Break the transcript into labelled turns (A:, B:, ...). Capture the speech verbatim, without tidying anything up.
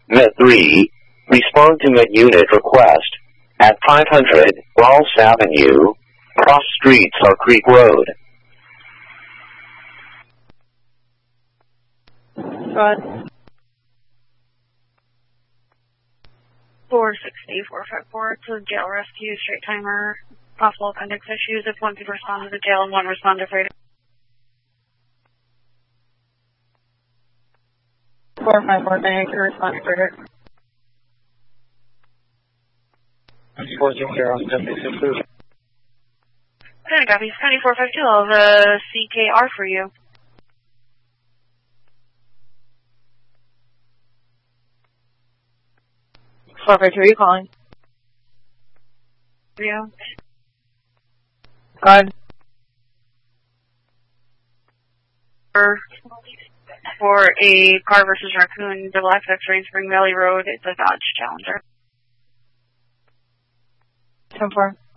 A: Met three, respond to Met Unit request. At five hundred, Ross Avenue, cross street Sar Creek Road.
B: Go ahead. four sixty, four five four to jail rescue, straight timer, possible appendix issues. If one could respond to the jail and one respond to freight. four five four, thank you, respond to freight.
C: four zero zero, seventy-six.
B: Okay, copy. County four five two, I'll have a C K R for you. four five two, are you calling? Yeah. Go ahead. For, for a car versus raccoon, double access range, Spring Valley Road, it's a Dodge Challenger. ten four.